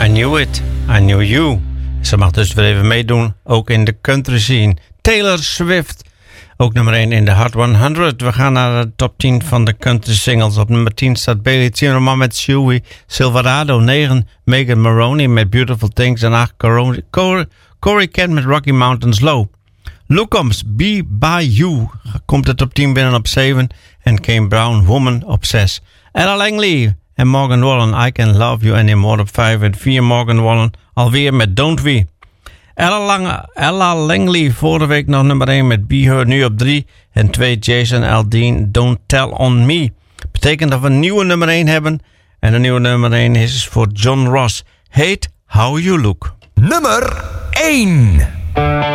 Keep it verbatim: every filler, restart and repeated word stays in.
Knew It, I Knew You. Ze mag dus weer even meedoen, ook in de country scene. Taylor Swift, ook nummer één in de Hot honderd. We gaan naar de top tien van de country singles. Op nummer tien staat Bailey Zimmerman met Chewy. Silverado, negen Megan Maroney met Beautiful Things. En acht Corey, Corey, Corey Kent met Rocky Mountains Low. Lukems, Be By You, komt de top tien binnen op zeven. En Kane Brown, Woman, op zes. Ella Langley en Morgan Wallen, I Can Love You Anymore op vijf. En vier Morgan Wallen alweer met Don't We. Ella, Lange, Ella Langley vorige week nog nummer één met Be Her, nu op drie. En twee Jason Aldean, Don't Tell On Me. Betekent dat we een nieuwe nummer één hebben. En de nieuwe nummer één is voor John Ross. Hate How You Look. Nummer één.